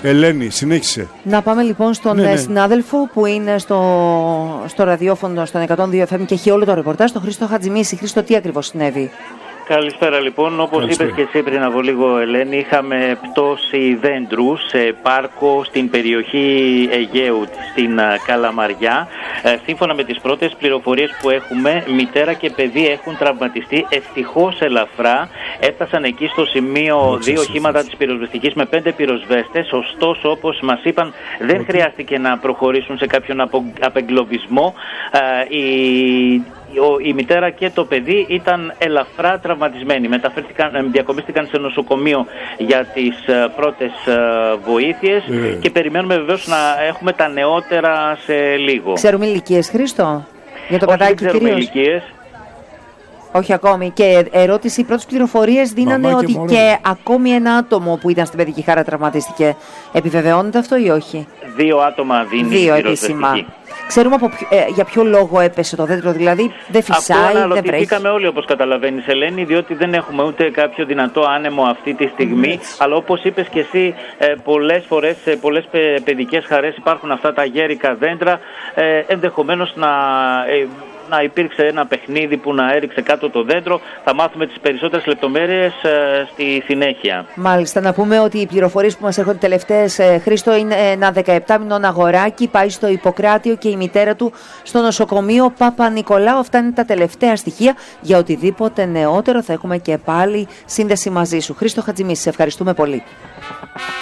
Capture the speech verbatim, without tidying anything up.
Ελένη, συνέχισε. Να πάμε λοιπόν στον ναι, ναι. συνάδελφο που είναι στο, στο ραδιόφωνο στον εκατόν δύο εφ εμ και έχει όλο το ρεπορτάζ, τον Χρήστο Χατζημίση. Χρήστο, τι ακριβώς συνέβη? Καλησπέρα λοιπόν, όπως είπες και εσύ πριν από λίγο, Ελένη, είχαμε πτώση δέντρου σε πάρκο στην περιοχή Αιγαίου στην Καλαμαριά. Ε, σύμφωνα με τις πρώτες πληροφορίες που έχουμε, μητέρα και παιδί έχουν τραυματιστεί, ευτυχώς ελαφρά. Έφτασαν εκεί στο σημείο δύο οχήματα της πυροσβεστικής με πέντε πυροσβέστες, ωστόσο όπως μας είπαν δεν χρειάστηκε να προχωρήσουν σε κάποιον απο, απεγκλωβισμό. Ε, η... Η μητέρα και το παιδί ήταν ελαφρά τραυματισμένοι. Μεταφέρθηκαν, διακομίστηκαν σε νοσοκομείο για τις πρώτες βοήθειες ε. και περιμένουμε βεβαίως να έχουμε τα νεότερα σε λίγο. Ξέρουμε ηλικίες, Χρήστο, για το παιδάκι κυρίως? Ξέρουμε ηλικίες. Όχι ακόμη. Και ερώτηση, οι πρώτες πληροφορίες δίνανε Μαμά ότι και, και ακόμη ένα άτομο που ήταν στην παιδική χαρά τραυματίστηκε. Επιβεβαιώνεται αυτό ή όχι? Δύο άτομα δίνει Δύο επίσημα. Ξέρουμε από ποιο, ε, για ποιο λόγο έπεσε το δέντρο, δηλαδή δεν φυσάει, δεν βρέχει? Αυτό αναλογηθήκαμε όλοι, όπως καταλαβαίνεις, Ελένη, διότι δεν έχουμε ούτε κάποιο δυνατό άνεμο αυτή τη στιγμή. Mm. Αλλά όπως είπες και εσύ, ε, πολλές φορές σε πολλές παι, παιδικές χαρές υπάρχουν αυτά τα γέρικα δέντρα, ε, ενδεχομένως να... Ε, να υπήρξε ένα παιχνίδι που να έριξε κάτω το δέντρο. Θα μάθουμε τις περισσότερες λεπτομέρειες ε, στη συνέχεια. Μάλιστα, να πούμε ότι οι πληροφορίες που μας έρχονται τελευταίες, ε, Χρήστο, είναι ένα δεκαεπτά μηνών αγοράκι, πάει στο Ιπποκράτιο και η μητέρα του στο νοσοκομείο Παπα-Νικολάου. Αυτά είναι τα τελευταία στοιχεία. Για οτιδήποτε νεότερο θα έχουμε και πάλι σύνδεση μαζί σου. Χρήστο Χατζημίση, σε ευχαριστούμε πολύ.